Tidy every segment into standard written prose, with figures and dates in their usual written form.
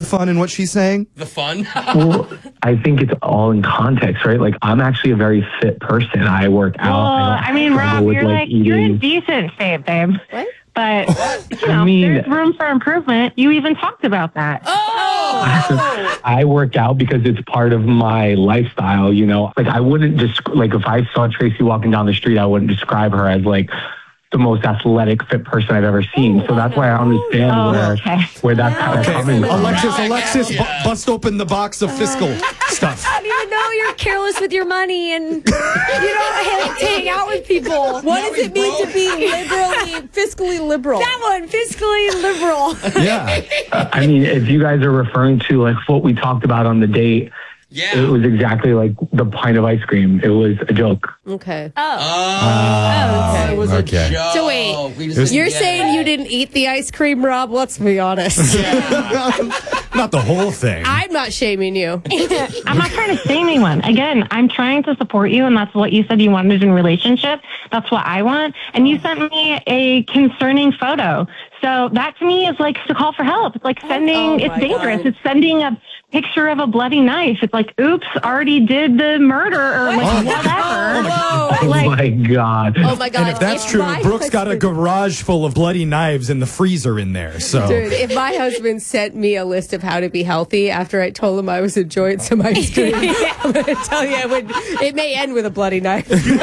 fun in what she's saying? The fun? Well, I think it's all in context, right? Like, I'm actually a very fit person. I work out. Well, I mean, Rob, you're in decent shape, babe. What? But, there's room for improvement. You even talked about that. I work out because it's part of my lifestyle, Like, I wouldn't just, like, if I saw Tracy walking down the street, I wouldn't describe her as, like, the most athletic, fit person I've ever seen. So that's why I understand where that's kind of coming from. Alexis, bust open the box of fiscal stuff. I don't even know you're careless with your money and you don't hang out with people. What does it mean to be fiscally liberal? That one, fiscally liberal. Yeah. I mean, if you guys are referring to like what we talked about on the date, it was exactly like the pint of ice cream. It was a joke. Okay. It was a joke. So wait, you're saying you didn't eat the ice cream, Rob? Let's be honest. Not the whole thing. I'm not shaming you. I'm not trying to shame anyone. Again, I'm trying to support you, and that's what you said you wanted in a relationship. That's what I want. And you sent me a concerning photo. So that to me is like to call for help. It's like sending, it's dangerous. God. It's sending a picture of a bloody knife. It's like, oops, already did the murder or like whatever. Oh my God. Oh my God. And if that's true, Brooke's got a garage full of bloody knives and the freezer in there. So, dude, if my husband sent me a list of how to be healthy after I told him I was enjoying some ice cream, I'm going to tell you, it may end with a bloody knife.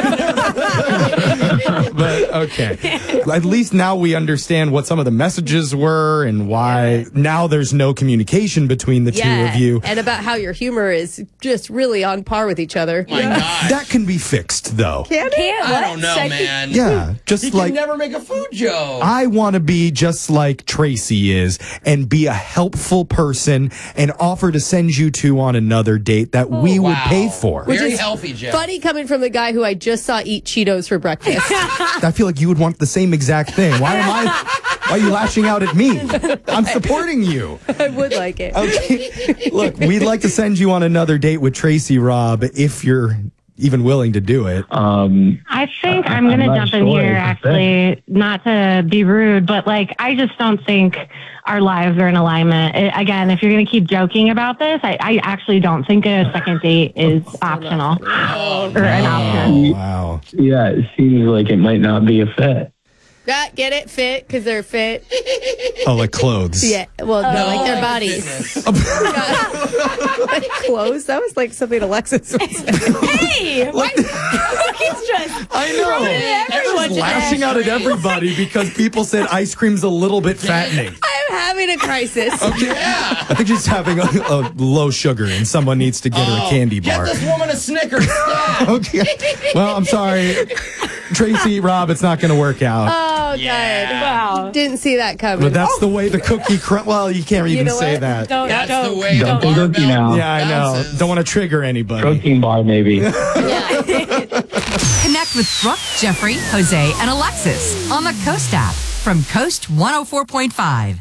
But okay, at least now we understand what some of the messages were and why now there's no communication between the two of you. And about how your humor is just really on par with each other. My God. That can be fixed, though. Can it? I don't know, man. Yeah, just you like can never make a food joke. I want to be just like Tracy is and be a helpful person and offer to send you two on another date that we would pay for. Very Which is healthy, Jeff. Funny coming from the guy who I just saw eat Cheetos for breakfast. I feel like you would want the same exact thing. Why are you lashing out at me? I'm supporting you. I would like it. Okay. Look, we'd like to send you on another date with Tracy, Rob, if you're even willing to do it. I think I'm going to jump in here, actually, not to be rude, but like, I just don't think our lives are in alignment. Again, if you're going to keep joking about this, I actually don't think a second date is optional or an option. Wow. Yeah, it seems like it might not be a fit. Get it? Fit? Because they're fit? Oh, like clothes. Yeah. Well, no, like their bodies. Like clothes? That was like something Alexis was saying. Hey! He's just... I know. Everyone's lashing out at everybody because people said ice cream's a little bit fattening. I'm having a crisis. Okay. Yeah. I think she's having a low sugar and someone needs to get her a candy bar. Get this woman a Snickers. Okay. Well, I'm sorry. Tracy, Rob, it's not going to work out. Oh, God. Wow. Didn't see that coming. But that's the way the cookie well, you can't even say that. That's the way the cookie barbell now. Yeah, I know. bounces. Don't want to trigger anybody. Protein bar, maybe. Connect with Brooke, Jeffrey, Jose, and Alexis on the Coast app from Coast 104.5.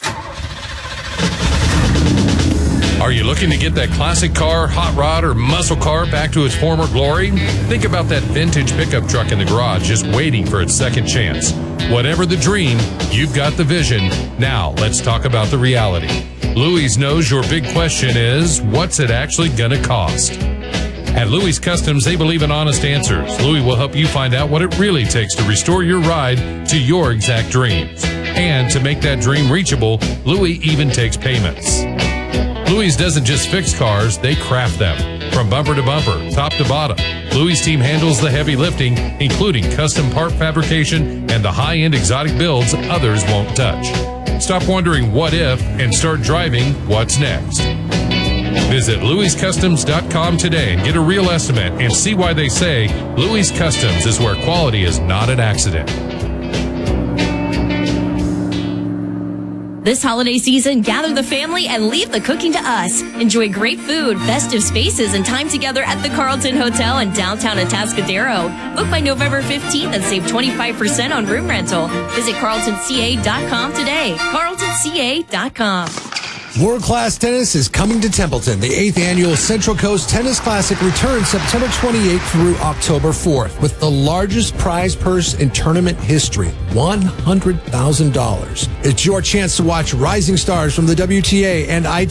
Are you looking to get that classic car, hot rod, or muscle car back to its former glory? Think about that vintage pickup truck in the garage just waiting for its second chance. Whatever the dream, you've got the vision. Now, let's talk about the reality. Louis knows your big question is, what's it actually going to cost? At Louis Customs, they believe in honest answers. Louis will help you find out what it really takes to restore your ride to your exact dreams. And to make that dream reachable, Louis even takes payments. Louis doesn't just fix cars, they craft them. From bumper to bumper, top to bottom, Louis' team handles the heavy lifting, including custom part fabrication and the high-end exotic builds others won't touch. Stop wondering what if and start driving what's next. Visit louiscustoms.com today and get a real estimate and see why they say Louis Customs is where quality is not an accident. This holiday season, gather the family and leave the cooking to us. Enjoy great food, festive spaces, and time together at the Carlton Hotel in downtown Atascadero. Book by November 15th and save 25% on room rental. Visit carltonca.com today. carltonca.com. World Class Tennis is coming to Templeton. The 8th annual Central Coast Tennis Classic returns September 28th through October 4th with the largest prize purse in tournament history, $100,000. It's your chance to watch rising stars from the WTA and